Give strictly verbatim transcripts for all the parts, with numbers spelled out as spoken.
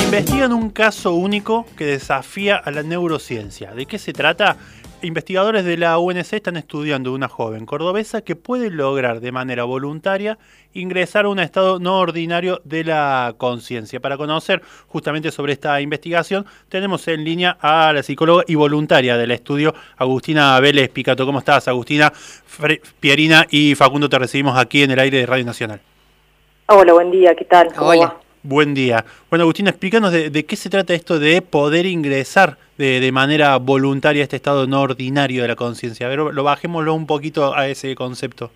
Investigan un caso único que desafía a la neurociencia. ¿De qué se trata? Investigadores de la U N C están estudiando una joven cordobesa que puede lograr de manera voluntaria ingresar a un estado no ordinario de la conciencia. Para conocer justamente sobre esta investigación, tenemos en línea a la psicóloga y voluntaria del estudio, Agustina Vélez Picato. ¿Cómo estás, Agustina? Fre Pierina y Facundo, te recibimos aquí en el aire de Radio Nacional. Hola, buen día, ¿qué tal? ¿Cómo Hola. va? Buen día. Bueno, Agustina, explícanos de, de qué se trata esto de poder ingresar de, de manera voluntaria a este estado no ordinario de la conciencia. A ver, lo bajémoslo un poquito a ese concepto.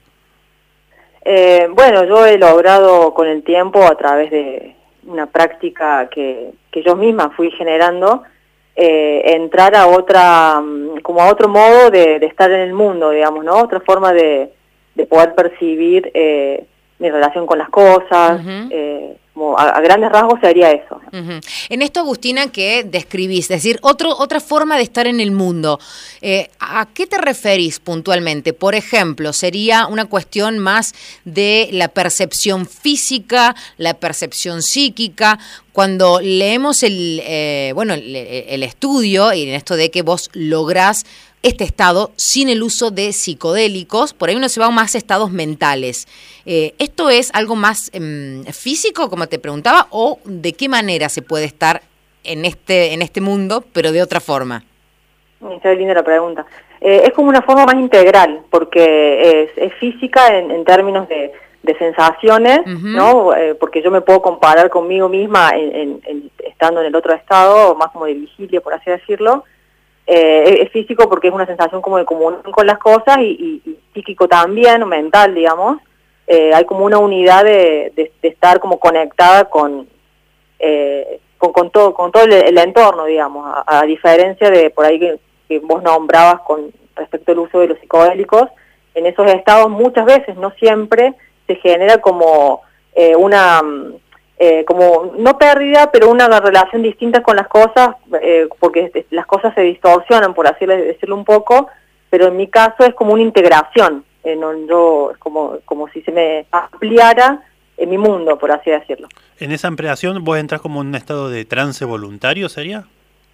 Eh, bueno, yo he logrado con el tiempo, a través de una práctica que, que yo misma fui generando, eh, entrar a otra, como a otro modo de, de estar en el mundo, digamos, ¿no? Otra forma de, de poder percibir eh, mi relación con las cosas. Uh-huh. eh, Como a, a grandes rasgos sería eso. Uh-huh. En esto, Agustina, que describís, es decir, otro, otra forma de estar en el mundo, eh, ¿a qué te referís puntualmente? Por ejemplo, ¿sería una cuestión más de la percepción física, la percepción psíquica? Cuando leemos el, eh, bueno, el, el estudio, y en esto de que vos lográs este estado sin el uso de psicodélicos, por ahí uno se va a más estados mentales. Eh, ¿Esto es algo más eh, físico, como te preguntaba, o de qué manera se puede estar en este, en este mundo, pero de otra forma? Esa es linda la pregunta. Eh, es como una forma más integral, porque es, es física en, en términos de, de sensaciones, uh-huh. ¿no? Eh, porque yo me puedo comparar conmigo misma en, en, en, estando en el otro estado, más como de vigilia, por así decirlo. Eh, es físico porque es una sensación como de comunión con las cosas y, y, y psíquico también, o mental, digamos. Eh, hay como una unidad de, de, de estar como conectada con, eh, con, con todo, con todo el, el entorno, digamos, a, a diferencia de por ahí que, que vos nombrabas con respecto al uso de los psicodélicos. En esos estados muchas veces, no siempre, se genera como eh, una... Eh, como no pérdida, pero una relación distinta con las cosas, eh, porque las cosas se distorsionan, por así decirlo un poco, pero en mi caso es como una integración, eh, no, yo, es como, como si se me ampliara en mi mundo, por así decirlo. ¿En esa ampliación vos entras como en un estado de trance voluntario, sería?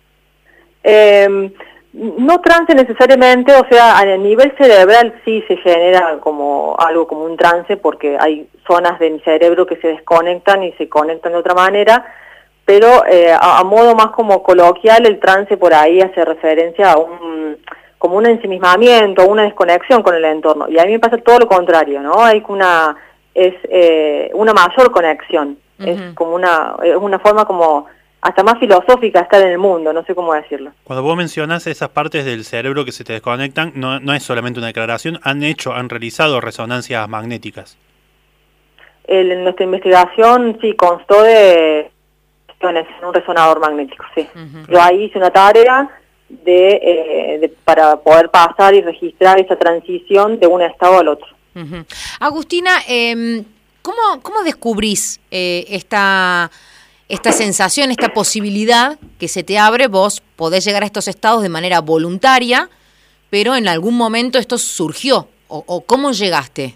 Eh, no trance necesariamente, o sea, a nivel cerebral sí se genera como algo como un trance, porque hay zonas de mi cerebro que se desconectan y se conectan de otra manera, pero eh, a, a modo más como coloquial, el trance por ahí hace referencia a un como un ensimismamiento, una desconexión con el entorno, y a mí me pasa todo lo contrario, ¿no? Hay una es eh, una mayor conexión, uh-huh. es como una es una forma como hasta más filosófica estar en el mundo, no sé cómo decirlo. Cuando vos mencionás esas partes del cerebro que se te desconectan, no, no es solamente una declaración, han hecho, han realizado resonancias magnéticas. El, en nuestra investigación sí constó de un resonador magnético, sí. Uh-huh. Yo ahí hice una tarea de, eh, de para poder pasar y registrar esa transición de un estado al otro. Uh-huh. Agustina, eh, ¿cómo, cómo descubrís eh, esta... esta sensación, esta posibilidad que se te abre? Vos podés llegar a estos estados de manera voluntaria, pero en algún momento esto surgió, o, o ¿cómo llegaste?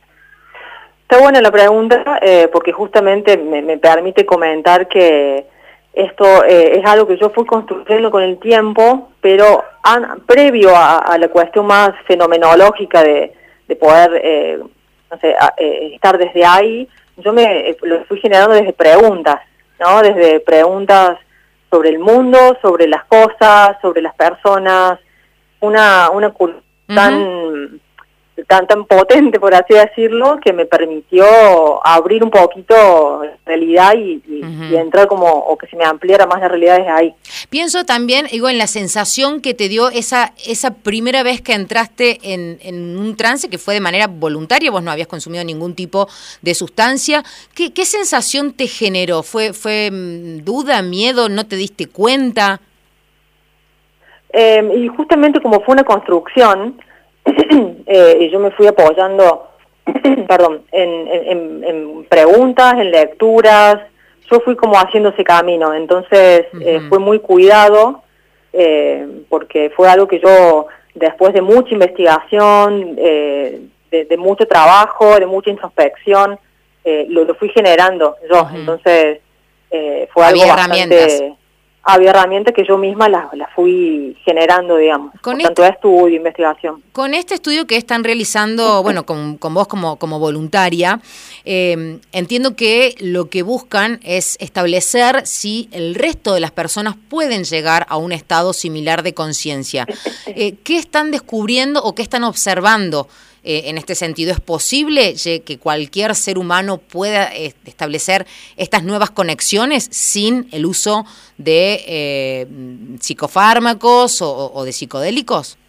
Está buena la pregunta, eh, porque justamente me, me permite comentar que esto eh, es algo que yo fui construyendo con el tiempo, pero an, previo a, a la cuestión más fenomenológica de, de poder eh, no sé, a, eh, estar desde ahí, yo me eh, lo fui generando desde preguntas, ¿no? Desde preguntas sobre el mundo, sobre las cosas, sobre las personas, una una cultura uh-huh. tan, tan tan potente, por así decirlo, que me permitió abrir un poquito la realidad y, y, uh-huh. y entrar como, o que se me ampliara más la realidad desde ahí. Pienso también, digo, en la sensación que te dio esa esa primera vez que entraste en, en un trance, que fue de manera voluntaria, vos no habías consumido ningún tipo de sustancia. ¿Qué, qué sensación te generó? ¿Fue, fue duda, miedo, no te diste cuenta? Eh, y justamente como fue una construcción, eh, y yo me fui apoyando perdón, en, en, en preguntas, en lecturas, yo fui como haciendo ese camino, entonces uh-huh. eh, fue muy cuidado, eh, porque fue algo que yo, después de mucha investigación, eh, de, de mucho trabajo, de mucha introspección, eh, lo, lo fui generando yo, uh-huh. entonces eh, fue había algo herramientas. bastante... Había herramientas que yo misma las, las fui generando, digamos, con por este, tanto estudio, investigación. Con este estudio que están realizando, bueno, con, con vos como, como voluntaria, eh, entiendo que lo que buscan es establecer si el resto de las personas pueden llegar a un estado similar de conciencia. Eh, ¿Qué están descubriendo o qué están observando? Eh, en este sentido, ¿es posible que cualquier ser humano pueda eh, establecer estas nuevas conexiones sin el uso de eh, psicofármacos o, o de psicodélicos?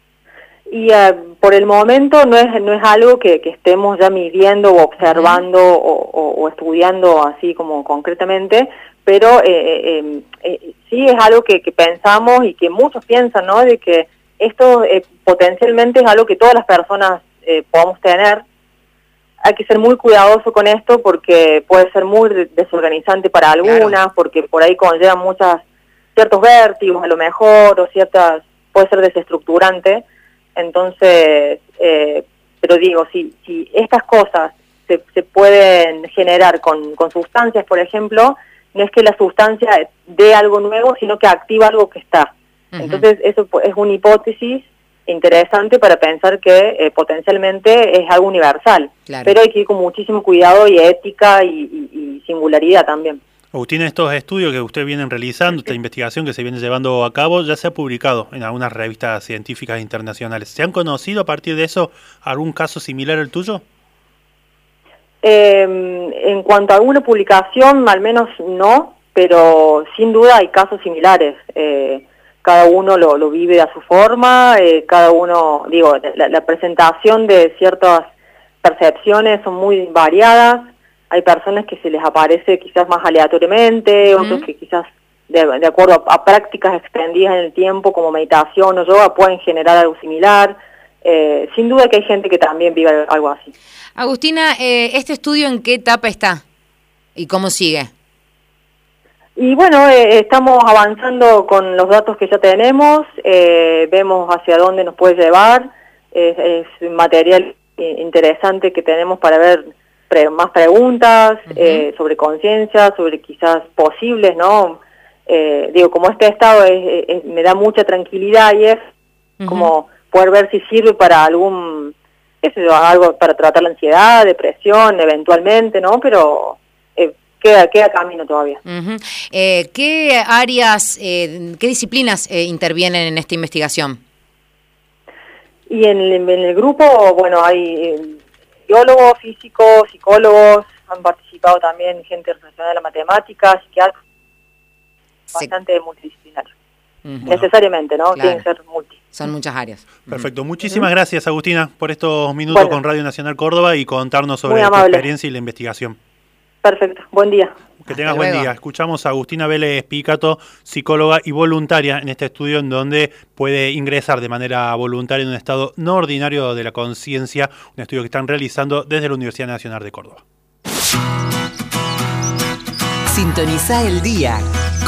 Y uh, por el momento no es no es algo que, que estemos ya midiendo o observando uh-huh. o, o, o estudiando así como concretamente, pero eh, eh, eh, sí es algo que, que pensamos y que muchos piensan, ¿no? De que esto eh, potencialmente es algo que todas las personas eh, podamos tener. Hay que ser muy cuidadoso con esto porque puede ser muy desorganizante para algunas, claro. porque por ahí conlleva muchas ciertos vértigos a lo mejor, o ciertas, puede ser desestructurante. Entonces, eh, pero digo, si, si estas cosas se, se pueden generar con, con sustancias, por ejemplo, no es que la sustancia dé algo nuevo, sino que activa algo que está. Uh-huh. Entonces, eso es una hipótesis interesante para pensar que eh, potencialmente es algo universal. Claro. Pero hay que ir con muchísimo cuidado y ética y, y, y singularidad también. Agustín, estos estudios que ustedes vienen realizando, esta investigación que se viene llevando a cabo, ya se ha publicado en algunas revistas científicas internacionales. ¿Se han conocido a partir de eso algún caso similar al tuyo? Eh, en cuanto a alguna publicación, al menos no, pero sin duda hay casos similares. Eh, cada uno lo, lo vive a su forma, eh, cada uno, digo, la, la presentación de ciertas percepciones son muy variadas. Hay personas que se les aparece quizás más aleatoriamente, uh-huh. otros que quizás de, de acuerdo a, a prácticas extendidas en el tiempo como meditación o yoga pueden generar algo similar. Eh, sin duda que hay gente que también vive algo así. Agustina, eh, ¿este estudio en qué etapa está y cómo sigue? Y bueno, eh, estamos avanzando con los datos que ya tenemos, eh, vemos hacia dónde nos puede llevar, eh, es material interesante que tenemos para ver pre- más preguntas uh-huh. eh, sobre conciencia, sobre quizás posibles, ¿no? Eh, digo, como este estado es, es, me da mucha tranquilidad y es uh-huh. como poder ver si sirve para algún, qué sé yo, algo para tratar la ansiedad, depresión, eventualmente, ¿no? Pero eh, queda, queda camino todavía. Uh-huh. Eh, ¿Qué áreas, eh, qué disciplinas eh, intervienen en esta investigación? Y en el, en el grupo, bueno, hay eh, biólogos, físicos, psicólogos, han participado también gente relacionada a la matemática, psiquiatras, bastante sí. multidisciplinario. Uh-huh. Necesariamente, ¿no? Claro. Tienen que ser multi. Son muchas áreas. Perfecto. Muchísimas uh-huh. gracias, Agustina, por estos minutos bueno. con Radio Nacional Córdoba y contarnos sobre tu experiencia y la investigación. Perfecto. Buen día. Que tengas buen día. Escuchamos a Agustina Vélez Picato, psicóloga y voluntaria en este estudio en donde puede ingresar de manera voluntaria en un estado no ordinario de la conciencia, un estudio que están realizando desde la Universidad Nacional de Córdoba. Sintoniza el día